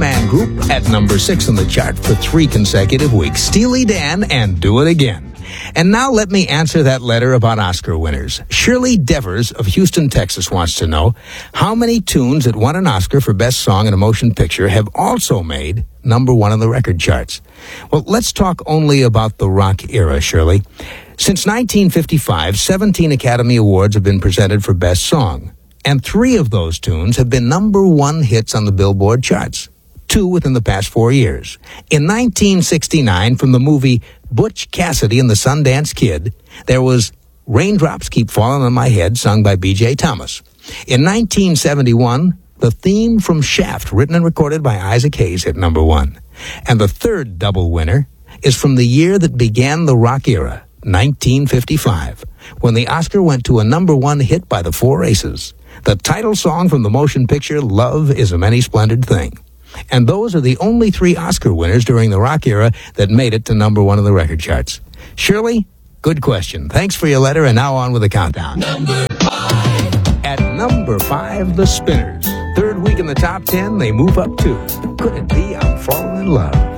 one-man group at number 6 on the chart for 3 consecutive weeks. Steely Dan and Do It Again. And now let me answer that letter about Oscar winners. Shirley Devers of Houston, Texas wants to know how many tunes that won an Oscar for Best Song in a Motion Picture have also made number 1 on the record charts. Well, let's talk only about the rock era, Shirley. Since 1955, 17 Academy Awards have been presented for Best Song, and 3 of those tunes have been number 1 hits on the Billboard charts. 2 within the past 4 years. In 1969, from the movie Butch Cassidy and the Sundance Kid, there was Raindrops Keep Falling on My Head, sung by B.J. Thomas. In 1971, the theme from Shaft, written and recorded by Isaac Hayes, hit number 1. And the third double winner is from the year that began the rock era, 1955, when the Oscar went to a number 1 hit by the Four Aces, the title song from the motion picture Love Is a Many Splendid Thing. And those are the only 3 Oscar winners during the rock era that made it to number 1 on the record charts. Shirley, good question. Thanks for your letter, and now on with the countdown. Number 5. At number 5, the Spinners. 3rd week in the top 10, they move up 2. Could it be I'm Falling in Love?